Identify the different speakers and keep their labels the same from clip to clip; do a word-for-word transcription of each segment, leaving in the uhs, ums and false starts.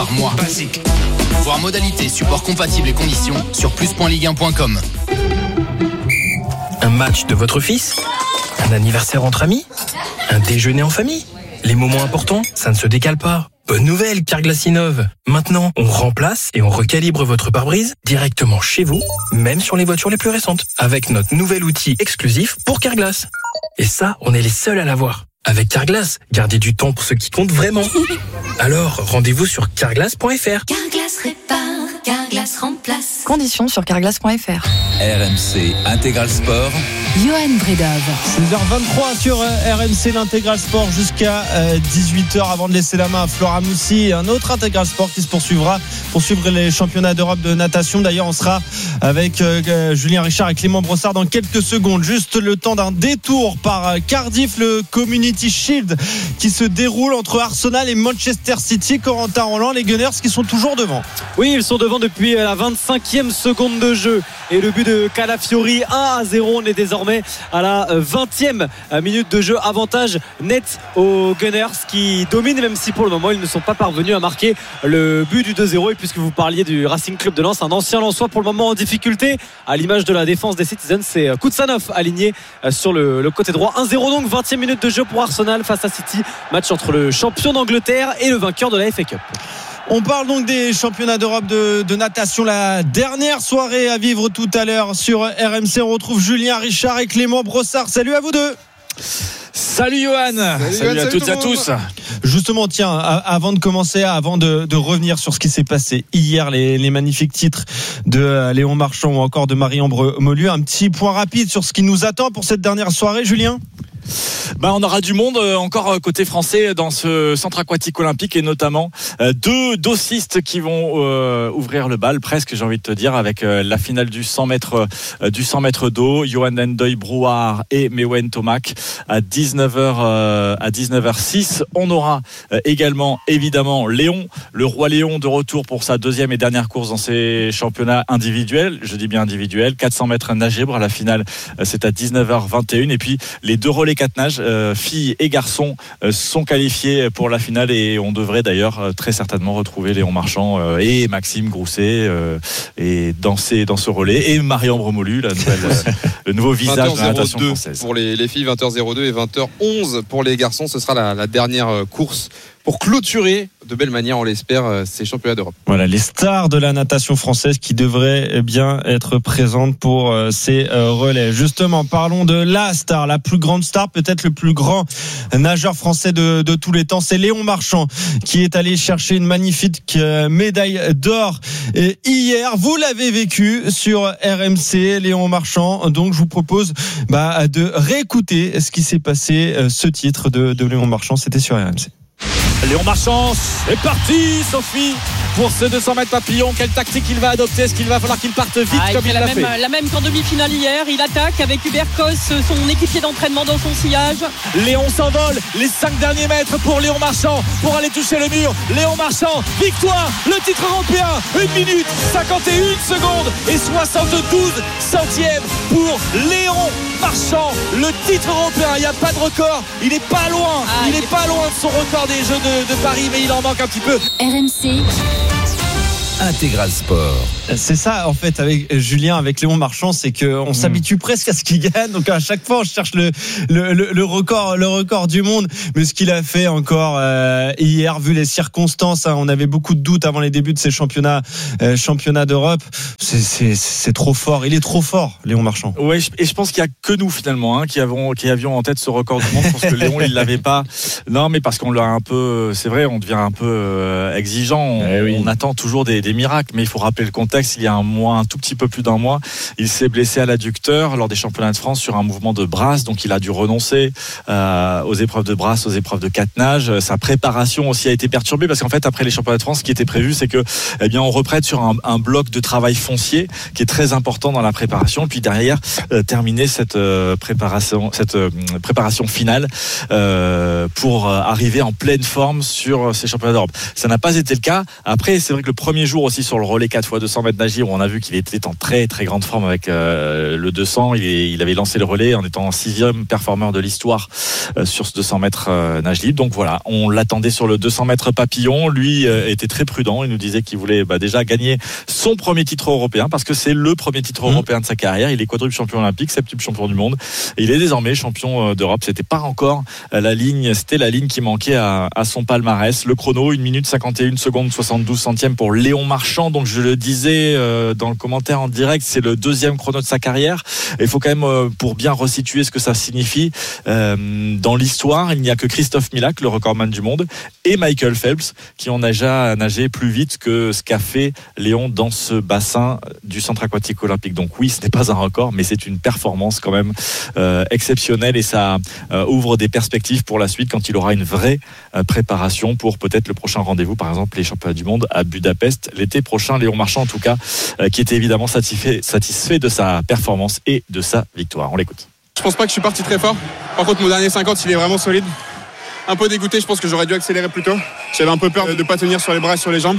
Speaker 1: par mois. Basique. Voir modalité, support compatible et conditions sur plus point ligue un point com.
Speaker 2: Un match de votre fils ? Un anniversaire entre amis ? Un déjeuner en famille ? Les moments importants, ça ne se décale pas. Bonne nouvelle, Carglass innove. Maintenant, on remplace et on recalibre votre pare-brise directement chez vous, même sur les voitures les plus récentes, avec notre nouvel outil exclusif pour Carglass. Et ça, on est les seuls à l'avoir. Avec Carglass, gardez du temps pour ce qui compte vraiment. Alors, rendez-vous sur carglass point f r.
Speaker 3: Carglass répare, Carglass remplace.
Speaker 4: Conditions sur carglass point f r.
Speaker 5: R M C Intégral Sport.
Speaker 4: Johan Bredov.
Speaker 6: seize heures vingt-trois sur R M C, l'Intégral Sport jusqu'à dix-huit heures avant de laisser la main à Flora Moussi. Un autre Intégral Sport qui se poursuivra pour suivre les championnats d'Europe de natation. D'ailleurs, on sera avec euh, Julien Richard et Clément Brossard dans quelques secondes. Juste le temps d'un détour par Cardiff, le Community Shield qui se déroule entre Arsenal et Manchester City. Corentin Roland, les Gunners qui sont toujours devant.
Speaker 7: Oui, ils sont devant depuis la vingt-cinquième seconde de jeu. Et le but de Calafiori, un à zéro. On est désormais à la vingtième minute de jeu. Avantage net aux Gunners qui dominent, même si pour le moment ils ne sont pas parvenus à marquer le but du deux zéro. Et puisque vous parliez du Racing Club de Lens, un ancien Lensois pour le moment en difficulté, à l'image de la défense des Citizens, c'est Koutsanov aligné sur le, le côté droit. un zéro donc, vingtième minute de jeu pour Arsenal face à City. Match entre le champion d'Angleterre et le vainqueur de la F A Cup.
Speaker 6: On parle donc des championnats d'Europe de, de natation, la dernière soirée à vivre tout à l'heure sur R M C. On retrouve Julien Richard et Clément Brossard. Salut à vous deux.
Speaker 8: Salut Johan. Salut, salut à toutes et à tous.
Speaker 6: Justement, tiens, avant de commencer, avant de, de revenir sur ce qui s'est passé hier, les, les magnifiques titres de Léon Marchand ou encore de Marie-Ambre Molu, un petit point rapide sur ce qui nous attend pour cette dernière soirée, Julien.
Speaker 8: Bah, on aura du monde euh, encore côté français dans ce centre aquatique olympique et notamment euh, deux dossistes qui vont euh, ouvrir le bal presque, j'ai envie de te dire, avec euh, la finale du cent mètres euh, du cent mètres d'eau, Johan Endoy Brouard et Mewen Tomac à dix-neuf heures euh, à dix-neuf heures six. On aura euh, également évidemment Léon, le roi Léon de retour pour sa deuxième et dernière course dans ses championnats individuels, je dis bien individuels, quatre cents mètres nage libre. À la finale euh, c'est à dix-neuf heures vingt et une et puis les deux relais quatre nages, euh, filles et garçons euh, sont qualifiés pour la finale et on devrait d'ailleurs euh, très certainement retrouver Léon Marchand euh, et Maxime Grousset euh, et danser dans ce relais et Marie-Ambre Molu, la nouvelle, euh, le nouveau visage de la natation française.
Speaker 9: Pour les, les filles, vingt heures zéro deux et vingt heures onze pour les garçons. Ce sera la, la dernière course pour clôturer de belle manière, on l'espère, ces championnats d'Europe.
Speaker 6: Voilà, les stars de la natation française qui devraient bien être présentes pour ces relais. Justement, parlons de la star, la plus grande star, peut-être le plus grand nageur français de, de tous les temps. C'est Léon Marchand qui est allé chercher une magnifique médaille d'or hier. Vous l'avez vécu sur R M C, Léon Marchand. Donc, je vous propose bah, de réécouter ce qui s'est passé, ce titre de, de Léon Marchand. C'était sur R M C.
Speaker 8: Léon Marchand est parti, Sophie, pour ce deux cents mètres papillon. Quelle tactique il va adopter? Est-ce qu'il va falloir qu'il parte vite ah, comme il, il l'a
Speaker 10: même,
Speaker 8: fait
Speaker 10: La même qu'en demi-finale hier. Il attaque avec Hubert Kos, son équipier d'entraînement dans son sillage.
Speaker 8: Léon s'envole, les cinq derniers mètres pour Léon Marchand pour aller toucher le mur. Léon Marchand, victoire, le titre européen, une minute cinquante et une secondes et soixante-douze centièmes pour Léon Marchand, le titre européen. Il n'y a pas de record, il n'est pas loin, ah, il n'est pas loin de son record des Jeux de, de Paris, mais il en manque un petit peu.
Speaker 3: R M C
Speaker 5: Intégral Sport.
Speaker 6: C'est ça en fait avec Julien, avec Léon Marchand, c'est qu'on mmh. s'habitue presque à ce qu'il gagne. Donc à chaque fois on cherche le, le, le, le record le record du monde. Mais ce qu'il a fait encore euh, hier, vu les circonstances, hein, on avait beaucoup de doutes avant les débuts de ces championnats euh, championnats d'Europe. C'est, c'est, c'est trop fort, il est trop fort, Léon Marchand.
Speaker 8: Ouais, et je pense qu'il y a que nous finalement hein, qui avons qui avions en tête ce record du monde. Je pense que Léon il l'avait pas. Non, mais parce qu'on l'a un peu, c'est vrai, on devient un peu euh, exigeant. On, eh oui. on attend toujours des, des miracles, mais il faut rappeler le contexte. Il y a un mois, un tout petit peu plus d'un mois, il s'est blessé à l'adducteur lors des championnats de France sur un mouvement de brasse, donc il a dû renoncer euh, aux épreuves de brasse, aux épreuves de quatre nages. Sa préparation aussi a été perturbée parce qu'en fait après les championnats de France, ce qui était prévu, c'est que eh bien on reprenne sur un, un bloc de travail foncier qui est très important dans la préparation, puis derrière euh, terminer cette euh, préparation, cette euh, préparation finale euh, pour euh, arriver en pleine forme sur ces championnats d'Europe. Ça n'a pas été le cas. Après, c'est vrai que le premier jour retour aussi sur le relais quatre fois deux cents mètres nage libre, où on a vu qu'il était en très très grande forme avec euh, le deux cents. Il, est, il avait lancé le relais en étant sixième performeur de l'histoire euh, sur ce deux cents mètres euh, nage libre. Donc voilà, on l'attendait sur le deux cents mètres papillon. Lui euh, était très prudent. Il nous disait qu'il voulait bah, déjà gagner son premier titre européen, parce que c'est le premier titre mmh. européen de sa carrière. Il est quadruple champion olympique, septuple champion du monde. Et il est désormais champion d'Europe. C'était pas encore la ligne, c'était la ligne qui manquait à, à son palmarès. Le chrono, une minute cinquante et une secondes soixante-douze centièmes pour Léon Marchand. Donc je le disais euh, dans le commentaire en direct, c'est le deuxième chrono de sa carrière. Il faut quand même, euh, pour bien resituer ce que ça signifie, euh, dans l'histoire, il n'y a que Christophe Milak, le recordman du monde, et Michael Phelps, qui ont déjà nagé plus vite que ce qu'a fait Léon dans ce bassin du centre aquatique olympique. Donc oui, ce n'est pas un record, mais c'est une performance quand même euh, exceptionnelle, et ça euh, ouvre des perspectives pour la suite quand il aura une vraie euh, préparation pour peut-être le prochain rendez-vous, par exemple les championnats du monde à Budapest l'été prochain. Léon Marchand en tout cas, euh, qui était évidemment satisfait, satisfait de sa performance et de sa victoire. On l'écoute.
Speaker 11: Je pense pas que je suis parti très fort. Par contre, mon dernier cinquante, il est vraiment solide. Un peu dégoûté, je pense que j'aurais dû accélérer plus tôt. J'avais un peu peur de ne pas tenir sur les bras et sur les jambes.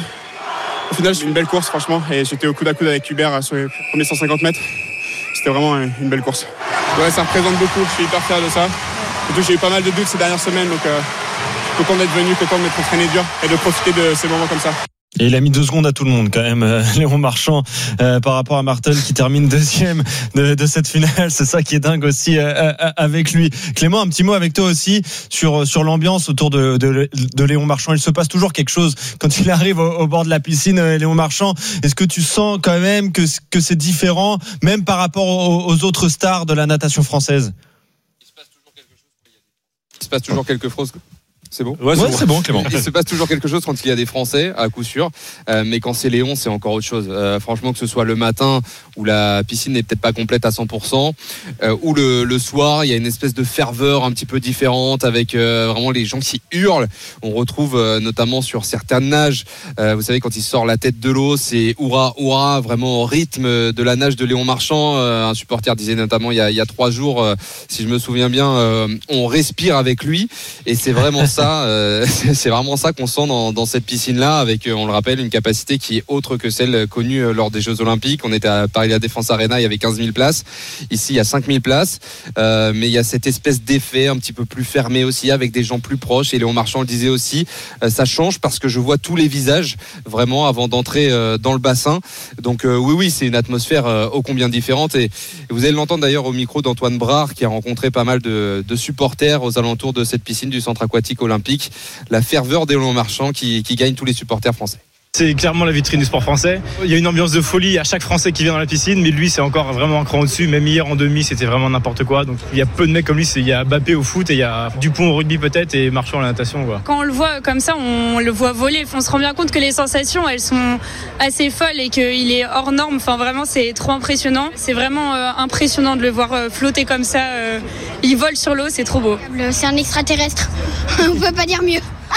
Speaker 11: Au final, c'est une belle course, franchement, et j'étais au coude à coude avec Hubert sur les premiers cent cinquante mètres. C'était vraiment une belle course. Ouais, ça représente beaucoup, je suis hyper fier de ça. Surtout, j'ai eu pas mal de doutes ces dernières semaines, donc euh, content d'être venu, content de m'être entraîné dur et de profiter de ces moments comme ça.
Speaker 6: Et il a mis deux secondes à tout le monde quand même, euh, Léon Marchand, euh, par rapport à Martin qui termine deuxième de, de cette finale. C'est ça qui est dingue aussi euh, euh, avec lui. Clément, un petit mot avec toi aussi sur sur l'ambiance autour de, de, de Léon Marchand. Il se passe toujours quelque chose quand il arrive au, au bord de la piscine, euh, Léon Marchand. Est-ce que tu sens quand même que, que c'est différent, même par rapport aux, aux autres stars de la natation française?
Speaker 9: Il se passe toujours quelque chose. Il se passe toujours quelque chose. C'est bon.
Speaker 6: Ouais, c'est, ouais, bon. c'est bon, Clément.
Speaker 9: Il se passe toujours quelque chose quand il y a des Français, à coup sûr. Euh, mais quand c'est Léon, c'est encore autre chose. Euh, franchement, que ce soit le matin où la piscine n'est peut-être pas complète à cent pour cent, euh, ou le, le soir, il y a une espèce de ferveur un petit peu différente avec euh, vraiment les gens qui hurlent. On retrouve euh, notamment sur certaines nages, euh, vous savez, quand il sort la tête de l'eau, c'est hurrah, hurrah, vraiment au rythme de la nage de Léon Marchand. Euh, un supporter disait notamment il y a, il y a trois jours, euh, si je me souviens bien, euh, on respire avec lui, et c'est vraiment ça. Euh, c'est vraiment ça qu'on sent dans, dans cette piscine-là, avec, on le rappelle, une capacité qui est autre que celle connue lors des Jeux Olympiques. On était à Paris La Défense Arena, il y avait quinze mille places. Ici, il y a cinq mille places. Euh, mais il y a cette espèce d'effet un petit peu plus fermé aussi, avec des gens plus proches. Et Léon Marchand le disait aussi, euh, ça change parce que je vois tous les visages vraiment avant d'entrer euh, dans le bassin. Donc euh, oui, oui, c'est une atmosphère euh, ô combien différente. Et, et vous allez l'entendre d'ailleurs au micro d'Antoine Brard, qui a rencontré pas mal de, de supporters aux alentours de cette piscine du centre aquatique olympique. La ferveur des Léon Marchand qui, qui gagne tous les supporters français.
Speaker 12: C'est clairement la vitrine du sport français. Il y a une ambiance de folie à chaque Français qui vient dans la piscine, mais lui c'est encore vraiment un cran au-dessus. Même hier en demi c'était vraiment n'importe quoi. Donc il y a peu de mecs comme lui. Il y a Mbappé au foot et il y a Dupont au rugby peut-être et Marchand à la natation, quoi.
Speaker 13: Quand on le voit comme ça, on le voit voler. On se rend bien compte que les sensations elles sont assez folles et qu'il est hors norme. Enfin vraiment c'est trop impressionnant. C'est vraiment euh, impressionnant de le voir euh, flotter comme ça. Euh, il vole sur l'eau, c'est trop beau.
Speaker 14: C'est un extraterrestre. On peut pas dire mieux.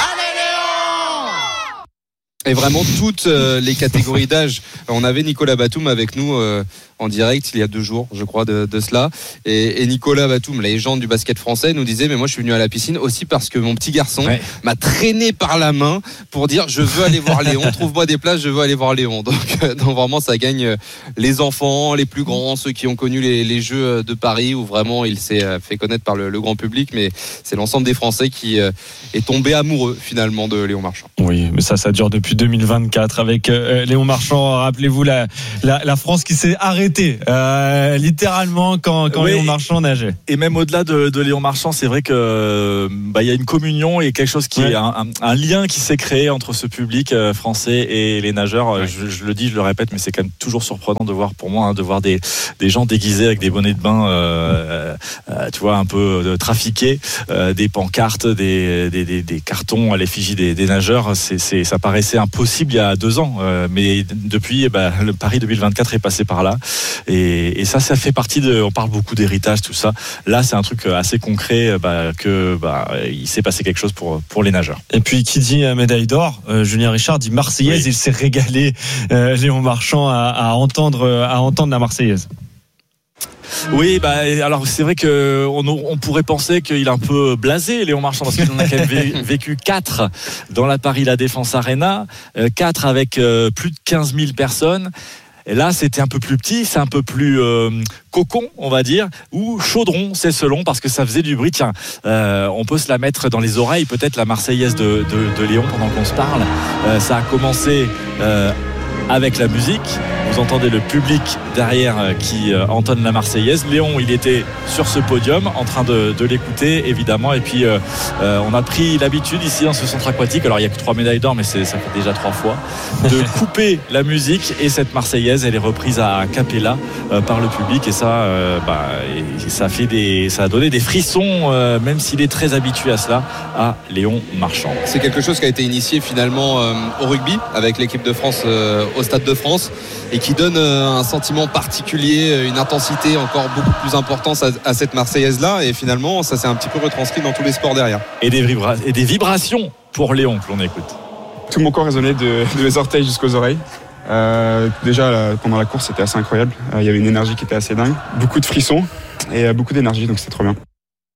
Speaker 9: Et vraiment toutes euh, les catégories d'âge. On avait Nicolas Batum avec nous euh, en direct il y a deux jours, je crois, de, de cela. Et, et Nicolas Batum, la légende du basket français, nous disait mais moi je suis venu à la piscine aussi parce que mon petit garçon ouais. m'a traîné par la main pour dire je veux aller voir Léon, trouve-moi des places, je veux aller voir Léon. Donc, euh, donc vraiment ça gagne les enfants, les plus grands, ceux qui ont connu les, les Jeux de Paris où vraiment il s'est fait connaître par le, le grand public. Mais c'est l'ensemble des Français qui euh, est tombé amoureux finalement de Léon Marchand.
Speaker 6: Oui, mais ça, ça dure depuis deux mille vingt-quatre avec euh, Léon Marchand. Rappelez-vous la, la, la France qui s'est arrêtée euh, littéralement quand, quand oui, Léon Marchand nageait.
Speaker 8: Et même au-delà de, de Léon Marchand, c'est vrai que bah, y a une communion et quelque chose qui ouais. est un, un, un lien qui s'est créé entre ce public euh, français et les nageurs. Ouais. Je, je le dis, je le répète, mais c'est quand même toujours surprenant de voir pour moi, hein, de voir des, des gens déguisés avec des bonnets de bain, euh, euh, tu vois, un peu euh, trafiqués, euh, des pancartes, des, des, des, des cartons à l'effigie des, des nageurs. C'est, c'est, ça paraissait impossible il y a deux ans, euh, mais depuis, bah, le Paris deux mille vingt-quatre est passé par là, et, et ça, ça fait partie de. On parle beaucoup d'héritage, tout ça. Là, c'est un truc assez concret, bah, que bah, il s'est passé quelque chose pour pour les nageurs.
Speaker 6: Et puis, qui dit médaille d'or, euh, Julien Richard dit Marseillaise. Oui. Il s'est régalé, euh, Léon Marchand, à, à entendre à entendre la Marseillaise.
Speaker 8: Oui, bah alors c'est vrai que on, on pourrait penser qu'il est un peu blasé, Léon Marchand, parce qu'il en a quand même vécu quatre dans la Paris La Défense Arena, quatre avec euh, plus de quinze mille personnes. Et là, c'était un peu plus petit, c'est un peu plus euh, cocon, on va dire, ou chaudron, c'est selon, parce que ça faisait du bruit. Tiens, euh, on peut se la mettre dans les oreilles, peut-être la Marseillaise de, de, de Léon pendant qu'on se parle. Euh, ça a commencé euh, avec la musique. Vous entendez le public derrière qui entonne la Marseillaise. Léon, il était sur ce podium en train de, de l'écouter, évidemment. Et puis, euh, euh, on a pris l'habitude ici dans ce centre aquatique. Alors, il n'y a que trois médailles d'or, mais c'est, ça fait déjà trois fois, de couper la musique. Et cette Marseillaise, elle est reprise à cappella euh, par le public. Et ça, euh, bah, et ça, fait des, ça a donné des frissons, euh, même s'il est très habitué à cela, à Léon Marchand.
Speaker 9: C'est quelque chose qui a été initié finalement euh, au rugby avec l'équipe de France euh, au Stade de France, et qui donne un sentiment particulier, une intensité encore beaucoup plus importante à cette Marseillaise-là, et finalement ça s'est un petit peu retranscrit dans tous les sports derrière.
Speaker 8: Et des, vibra- et des vibrations pour Léon que l'on écoute.
Speaker 11: Tout mon corps résonnait de, de mes orteils jusqu'aux oreilles. Euh, déjà là, pendant la course c'était assez incroyable, il euh, y avait une énergie qui était assez dingue, beaucoup de frissons et euh, beaucoup d'énergie, donc c'était trop bien.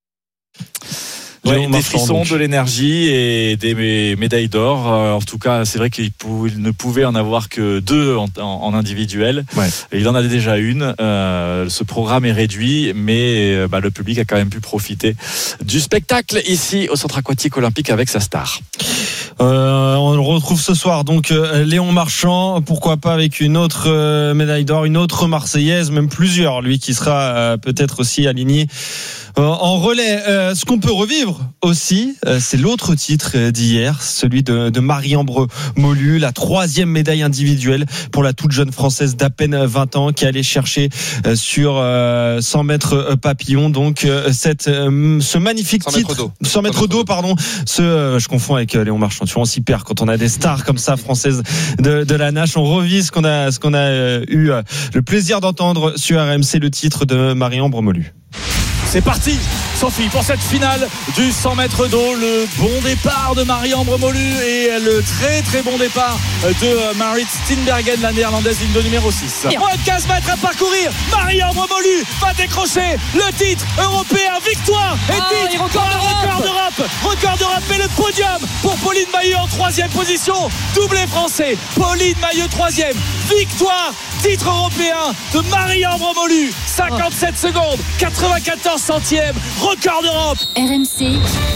Speaker 8: Ouais, des frissons, donc. De l'énergie et des médailles d'or. Euh, en tout cas, c'est vrai qu'il pou- ne pouvait en avoir que deux en, en, en individuel. Ouais. Il en a déjà une. Euh, ce programme est réduit, mais euh, bah, le public a quand même pu profiter du spectacle ici au Centre Aquatique Olympique avec sa star.
Speaker 6: Euh, on le retrouve ce soir, donc euh, Léon Marchand, pourquoi pas avec une autre euh, médaille d'or, une autre Marseillaise, même plusieurs, lui qui sera euh, peut-être aussi aligné euh, en relais. Euh, ce qu'on peut revivre aussi, euh, c'est l'autre titre euh, d'hier, celui de, de Marie-Ambre Molu, la troisième médaille individuelle pour la toute jeune Française d'à peine vingt ans qui allait chercher euh, sur euh, cent mètres papillon, donc euh, cette, euh, ce magnifique
Speaker 9: cent
Speaker 6: titre,
Speaker 9: mètres d'eau.
Speaker 6: cent mètres d'eau, pardon, ce, euh, je confonds avec euh, Léon Marchand. On s'y perd quand on a des stars comme ça françaises de, de la nage. On revit ce qu'on a, ce qu'on a euh, eu euh, le plaisir d'entendre sur R M C, le titre de Marie-Ambre Molu.
Speaker 8: C'est parti, Sophie, pour cette finale du cent mètres d'eau. Le bon départ de Marie-Ambre Molu et le très très bon départ de Marit Steenbergen, la néerlandaise, ligne de numéro six. Moins de quinze mètres à parcourir. Marie-Ambre Molu va décrocher le titre européen. Victoire et
Speaker 10: ah,
Speaker 8: titre
Speaker 10: et record,
Speaker 8: record d'Europe. Record d'Europe et le podium pour Pauline Mailleux en troisième position. Doublé français. Pauline Mailleux troisième. Victoire, titre européen de Marie-Ambre Molu. cinquante-sept oh. secondes, quatre-vingt-quatorze centièmes, record d'Europe.
Speaker 3: R M C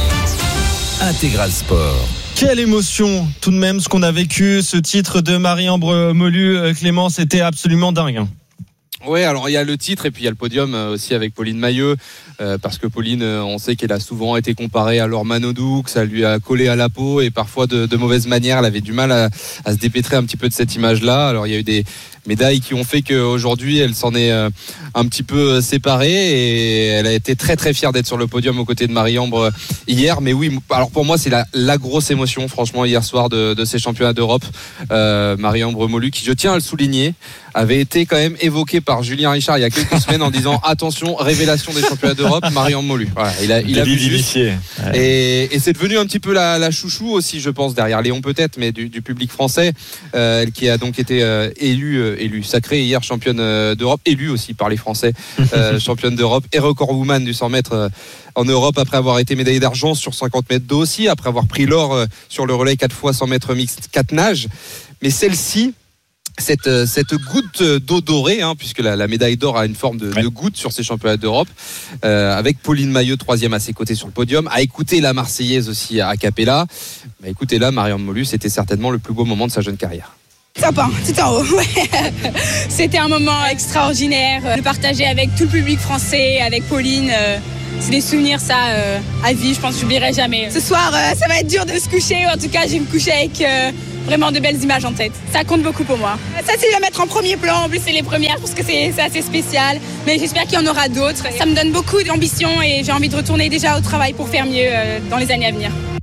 Speaker 5: Intégral Sport.
Speaker 6: Quelle émotion tout de même ce qu'on a vécu, ce titre de Marie-Ambre Molu. Clément, c'était absolument dingue.
Speaker 9: Oui, alors il y a le titre et puis il y a le podium aussi avec Pauline Mailleux, euh, parce que Pauline, on sait qu'elle a souvent été comparée à Laure Manodou, que ça lui a collé à la peau et parfois de, de mauvaise manière. Elle avait du mal à, à se dépêtrer un petit peu de cette image-là. Alors il y a eu des médailles qui ont fait qu'aujourd'hui elle s'en est euh, un petit peu séparée et elle a été très très fière d'être sur le podium aux côtés de Marie-Ambre hier. Mais oui, alors pour moi c'est la, la grosse émotion franchement hier soir de, de ces championnats d'Europe. euh, Marie-Ambre Molu, qui je tiens à le souligner, avait été quand même évoqué par Julien Richard il y a quelques semaines en disant attention, révélation des championnats d'Europe, Marie-Ambre Molu. Voilà, il a, il a vu juste. Ouais. Et, et c'est devenu un petit peu la, la chouchou aussi, je pense, derrière Léon peut-être, mais du, du public français, euh, qui a donc été euh, élue euh, élue sacrée hier championne euh, d'Europe, élue aussi par les Français, euh, championne d'Europe et record woman du cent mètres euh, en Europe, après avoir été médaillée d'argent sur cinquante mètres d'eau aussi, après avoir pris l'or euh, sur le relais quatre fois cent mètres mixte, quatre nages. Mais celle-ci, Cette, cette goutte d'eau dorée, hein, puisque la, la médaille d'or a une forme de, ouais. de goutte sur ces championnats d'Europe, euh, avec Pauline Mailleux troisième à ses côtés sur le podium, à écouter la Marseillaise aussi à cappella. Bah, écoutez là, Marie-Ambre Molu, c'était certainement le plus beau moment de sa jeune carrière.
Speaker 15: Sympa, tout en haut. C'était un moment extraordinaire, de partager avec tout le public français, avec Pauline. Euh, c'est des souvenirs, ça, euh, à vie, je pense que j'oublierai jamais. Ce soir, euh, ça va être dur de se coucher, en tout cas, je vais me coucher avec euh, vraiment de belles images en tête. Ça compte beaucoup pour moi. Ça, c'est de la mettre en premier plan, en plus, c'est les premières, parce que c'est, c'est assez spécial. Mais j'espère qu'il y en aura d'autres. Ça me donne beaucoup d'ambition et j'ai envie de retourner déjà au travail pour faire mieux euh, dans les années à venir.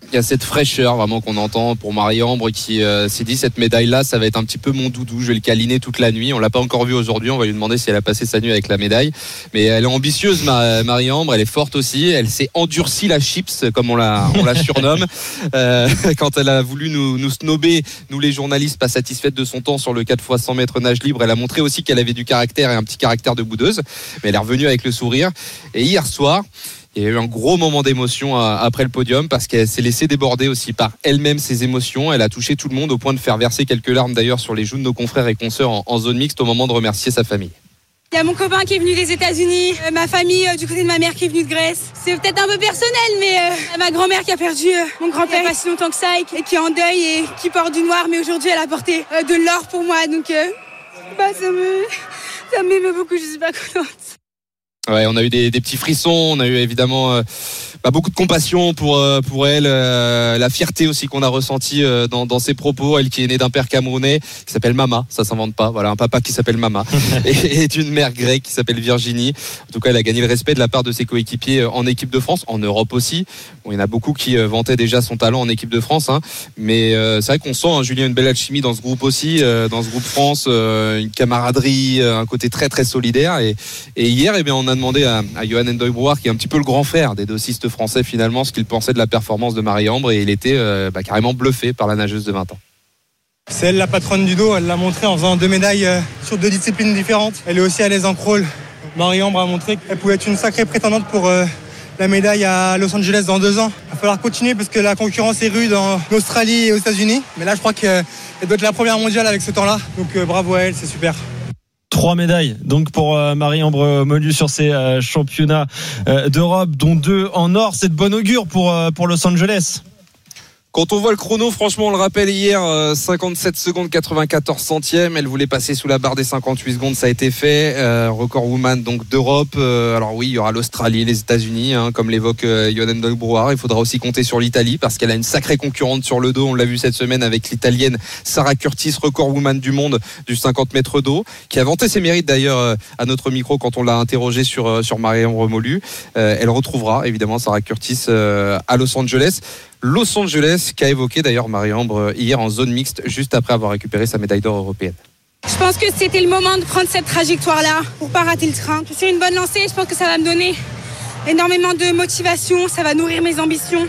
Speaker 9: Il y a cette fraîcheur vraiment qu'on entend pour Marie-Ambre qui euh, s'est dit cette médaille-là, ça va être un petit peu mon doudou. Je vais le câliner toute la nuit. On l'a pas encore vu aujourd'hui. On va lui demander si elle a passé sa nuit avec la médaille. Mais elle est ambitieuse, Marie-Ambre. Elle est forte aussi. Elle s'est endurcie la chips, comme on la, on la surnomme, euh, quand elle a voulu nous, nous snober, nous les journalistes pas satisfaites de son temps sur le quatre fois cent mètres nage libre. Elle a montré aussi qu'elle avait du caractère et un petit caractère de boudeuse. Mais elle est revenue avec le sourire. Et hier soir, il y a eu un gros moment d'émotion après le podium parce qu'elle s'est laissée déborder aussi par elle-même ses émotions. Elle a touché tout le monde au point de faire verser quelques larmes d'ailleurs sur les joues de nos confrères et consoeurs en, en zone mixte au moment de remercier sa famille.
Speaker 15: Il y a mon copain qui est venu des États-Unis, euh, ma famille euh, du côté de ma mère qui est venue de Grèce. C'est peut-être un peu personnel, mais euh, ma grand-mère qui a perdu euh, mon grand-père il n'y a pas si longtemps que ça et qui, et qui est en deuil et qui porte du noir, mais aujourd'hui elle a porté euh, de l'or pour moi. Donc euh, bah, ça me ça m'émeut beaucoup, je suis pas contente.
Speaker 9: Ouais, on a eu des, des petits frissons, on a eu évidemment euh, bah, beaucoup de compassion pour euh, pour elle, euh, la fierté aussi qu'on a ressentie euh, dans, dans ses propos. Elle qui est née d'un père camerounais qui s'appelle Mama, ça s'invente pas. Voilà, un papa qui s'appelle Mama et, et d'une mère grecque qui s'appelle Virginie. En tout cas, elle a gagné le respect de la part de ses coéquipiers en équipe de France, en Europe aussi. Bon, il y en a beaucoup qui euh, vantaient déjà son talent en équipe de France, hein, mais euh, c'est vrai qu'on sent, hein, Julien, une belle alchimie dans ce groupe aussi, euh, dans ce groupe France, euh, une camaraderie, euh, un côté très très solidaire. Et, et hier, eh bien, on a demandé à, à Johan Endoy-Brouard, qui est un petit peu le grand frère des dossistes français finalement, ce qu'il pensait de la performance de Marie-Ambre, et il était euh, bah, carrément bluffé par la nageuse de vingt ans.
Speaker 16: C'est elle la patronne du dos, elle l'a montré en faisant deux médailles euh, sur deux disciplines différentes. Elle est aussi à l'aise en crawl. Marie-Ambre a montré qu'elle pouvait être une sacrée prétendante pour euh, la médaille à Los Angeles dans deux ans. Il va falloir continuer parce que la concurrence est rude en Australie et aux États-Unis. Mais là, je crois qu'elle doit être la première mondiale avec ce temps-là. Donc euh, bravo à elle, c'est super.
Speaker 6: Trois médailles donc pour euh, Marie-Ambre Molu sur ces euh, championnats euh, d'Europe, dont deux en or. C'est de bon augure pour, euh, pour Los Angeles.
Speaker 9: Quand on voit le chrono, franchement, on le rappelle hier, cinquante-sept secondes quatre-vingt-quatorze centièmes. Elle voulait passer sous la barre des cinquante-huit secondes, ça a été fait. Euh, record woman donc d'Europe. Euh, alors oui, il y aura l'Australie, les États-Unis, hein, comme l'évoque euh, Johan Endoy-Brouard. Il faudra aussi compter sur l'Italie parce qu'elle a une sacrée concurrente sur le dos. On l'a vu cette semaine avec l'Italienne Sarah Curtis, record woman du monde du cinquante mètres d'eau, qui a vanté ses mérites d'ailleurs euh, à notre micro quand on l'a interrogée sur euh, sur Marie-Ambre Molu. Euh, elle retrouvera évidemment Sarah Curtis euh, à Los Angeles. Los Angeles, qu'a évoqué d'ailleurs Marie-Ambre hier en zone mixte, juste après avoir récupéré sa médaille d'or européenne.
Speaker 15: Je pense que c'était le moment de prendre cette trajectoire-là pour pas rater le train. Je suis sur une bonne lancée, je pense que ça va me donner énormément de motivation, ça va nourrir mes ambitions.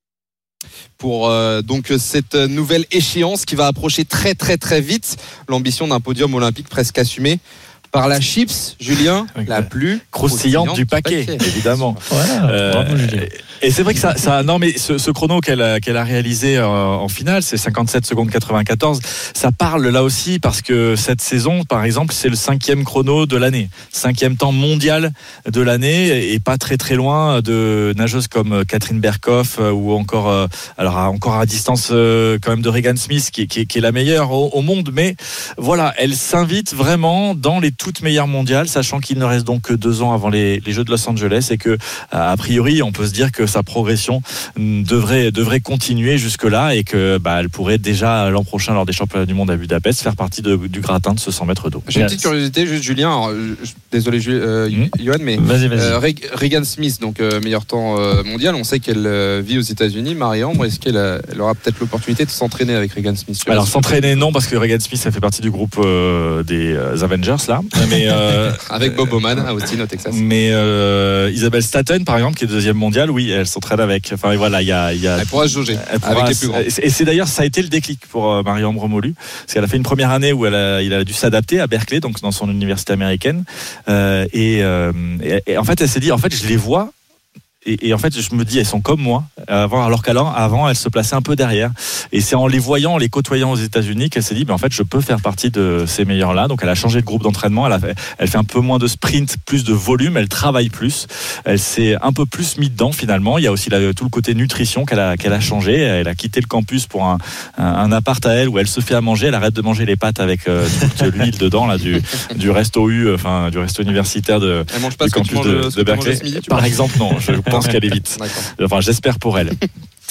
Speaker 9: Pour euh, donc cette nouvelle échéance qui va approcher très très très vite, l'ambition d'un podium olympique presque assumé par la chips, Julien, okay. La plus
Speaker 8: croustillante du paquet, paquet. Évidemment.
Speaker 6: Voilà, euh, bravo, Julien.
Speaker 8: Et c'est vrai que ça, ça non mais ce, ce chrono qu'elle a, qu'elle a réalisé en, en finale, c'est cinquante-sept secondes quatre-vingt-quatorze. Ça parle là aussi parce que cette saison, par exemple, c'est le cinquième chrono de l'année, cinquième temps mondial de l'année, et pas très très loin de nageuses comme Catherine Berkoff ou encore, alors encore à distance quand même de Regan Smith, qui, qui, qui est la meilleure au, au monde. Mais voilà, elle s'invite vraiment dans les toutes meilleures mondiales, sachant qu'il ne reste donc que deux ans avant les, les Jeux de Los Angeles et que a priori, on peut se dire que sa progression devrait, devrait continuer jusque-là et que bah, elle pourrait déjà l'an prochain lors des championnats du monde à Budapest faire partie de, du gratin de ce cent mètres d'eau.
Speaker 9: J'ai une petite curiosité, juste Julien, alors, je, désolé euh, mmh. Johan, mais
Speaker 6: vas-y, vas-y.
Speaker 9: Euh, Regan Smith, donc euh, meilleur temps euh, mondial, on sait qu'elle euh, vit aux États-Unis. Marie-Ambre, est-ce qu'elle a, elle aura peut-être l'opportunité de s'entraîner avec Regan Smith?
Speaker 8: Alors s'entraîner non, parce que Regan Smith ça fait partie du groupe euh, des euh, Avengers là, mais euh,
Speaker 9: avec Bob Bowman à Austin au Texas.
Speaker 8: Mais euh, Isabelle Staten par exemple, qui est deuxième mondiale, oui, elle s'entraîne avec. Enfin voilà, il y a, il y a.
Speaker 9: Elle pourra se jauger avec les plus grands.
Speaker 8: Et c'est d'ailleurs ça a été le déclic pour Marie-Ambre Molu, parce qu'elle a fait une première année où elle a, il a dû s'adapter à Berkeley, donc dans son université américaine, euh, et, euh, et, et en fait elle s'est dit en fait je les vois. Et, et en fait, je me dis, elles sont comme moi. Avant, alors qu'avant, avant, elles se plaçaient un peu derrière. Et c'est en les voyant, en les côtoyant aux États-Unis, qu'elle s'est dit, ben en fait, je peux faire partie de ces meilleurs-là. Donc, elle a changé de groupe d'entraînement. Elle a fait, elle fait un peu moins de sprint, plus de volume. Elle travaille plus. Elle s'est un peu plus mis dedans finalement. Il y a aussi la, tout le côté nutrition qu'elle a, qu'elle a changé. Elle a quitté le campus pour un, un, un appart à elle où elle se fait à manger. Elle arrête de manger les pâtes avec euh, toute l'huile dedans là du, du resto U, enfin du resto universitaire de
Speaker 9: elle mange pas
Speaker 8: du campus de, de Berkeley. Midi, par exemple, non. Je pense qu'elle est vite. Enfin, j'espère pour elle.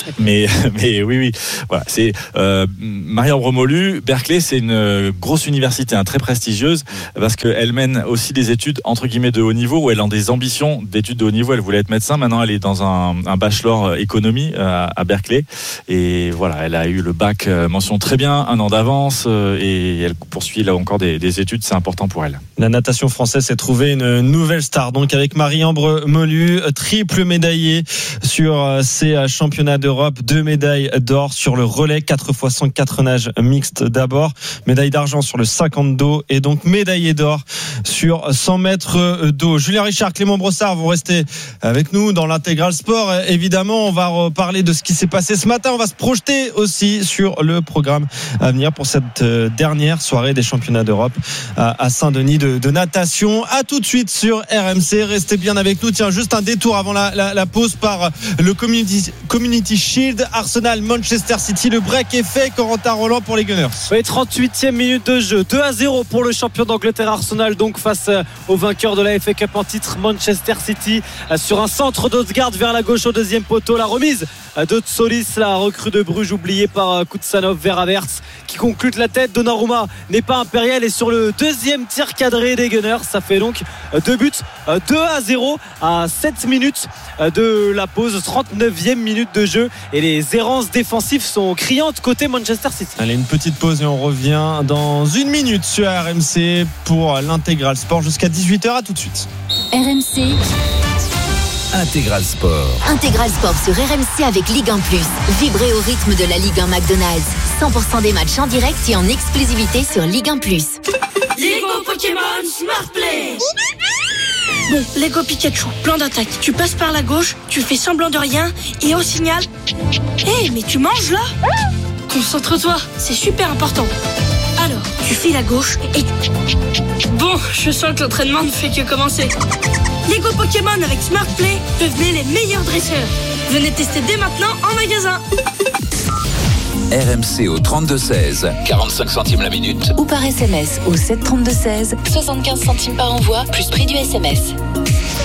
Speaker 8: Mais, mais oui, oui. Voilà, c'est euh, Marie-Ambre Mollu. Berkeley, c'est une grosse université, hein, très prestigieuse, parce qu'elle mène aussi des études entre guillemets de haut niveau, où elle a des ambitions d'études de haut niveau. Elle voulait être médecin, maintenant elle est dans un, un bachelor économie à, à Berkeley. Et voilà, elle a eu le bac mention très bien, un an d'avance, et elle poursuit là encore des, des études. C'est important pour elle.
Speaker 6: La natation française s'est trouvée une nouvelle star, donc avec Marie-Ambre Mollu, triple médaillée sur ces championnats d'Europe, deux médailles d'or sur le relais, quatre fois cent quatre nages mixtes d'abord, médaille d'argent sur le cinquante dos et donc médaillée d'or sur cent mètres d'eau. Julien Richard, Clément Brossard vont rester avec nous dans l'intégral sport. Évidemment, on va parler de ce qui s'est passé ce matin. On va se projeter aussi sur le programme à venir pour cette dernière soirée des championnats d'Europe à Saint-Denis de, de natation. À tout de suite sur R M C. Restez bien avec nous. Tiens, juste un détour avant la, la, la pause par le Community, Community Shield. Arsenal, Manchester City. Le break est fait. Corentin Roland pour les Gunners.
Speaker 7: Oui, trente-huitième minute de jeu. deux à zéro pour le champion d'Angleterre Arsenal, donc face au vainqueur de la F A Cup en titre Manchester City, sur un centre d'Odegaard vers la gauche au deuxième poteau. La remise de Tsolis, la recrue de Bruges oubliée par Kuznetsov vers Havertz qui conclut de la tête. Donnarumma n'est pas impérial et sur le deuxième tir cadré des Gunners, ça fait donc deux buts, deux à zéro à sept minutes de la pause, trente-neuvième minute de jeu, et les errances défensives sont criantes côté Manchester City.
Speaker 6: Allez, une petite pause et on revient dans une minute sur R M C pour l'intégral sport jusqu'à dix-huit heures. À tout de suite.
Speaker 3: R M C
Speaker 5: Intégral Sport.
Speaker 3: Intégral Sport sur R M C avec Ligue un plus. Vibrez au rythme de la Ligue un McDonald's. cent pour cent des matchs en direct et en exclusivité sur Ligue un plus.
Speaker 17: Lego Pokémon Smart Play. Bon, Lego Pikachu, plan d'attaque. Tu passes par la gauche, tu fais semblant de rien et au signal. Hé, hey, mais tu manges là? Concentre-toi, c'est super important. Alors, tu files à gauche et... Bon, je sens que l'entraînement ne fait que commencer. Lego Pokémon avec Smart Play, devenez les meilleurs dresseurs. Venez tester dès maintenant en magasin.
Speaker 5: R M C au trente-deux seize, quarante-cinq centimes la minute.
Speaker 4: Ou par S M S au sept trente-deux seize,
Speaker 3: soixante-quinze centimes par envoi, plus prix du S M S.